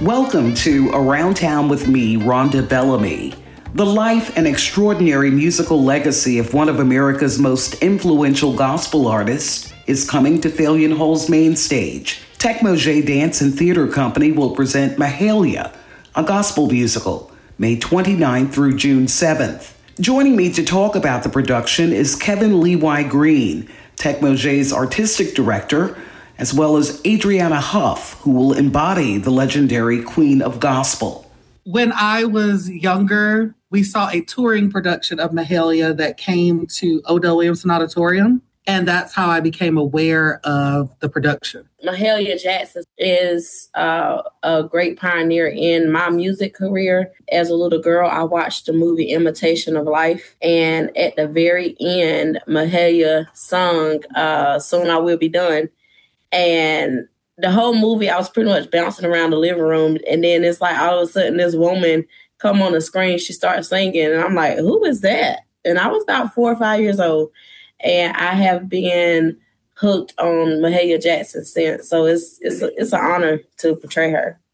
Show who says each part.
Speaker 1: Welcome to Around Town with me, Rhonda Bellamy. The life and extraordinary musical legacy of one of America's most influential gospel artists is coming to Phalion Hall's main stage. Tecmoje Dance and Theater Company will present Mahalia, a gospel musical, May 29th through June 7th. Joining me to talk about the production is Kevin Levi Green, Tecmoje's artistic director, as well as Adriana Huff, who will embody the legendary Queen of Gospel.
Speaker 2: When I was younger, we saw a touring production of Mahalia that came to Odell Williamson Auditorium, and that's how I became aware of the production.
Speaker 3: Mahalia Jackson is a great pioneer in my music career. As a little girl, I watched the movie Imitation of Life, and at the very end, Mahalia sung Soon I Will Be Done. And the whole movie, I was pretty much bouncing around the living room. And then it's like all of a sudden this woman come on the screen, she starts singing. And I'm like, who is that? And I was about 4 or 5 years old. And I have been hooked on Mahalia Jackson since. So it's an honor to portray her.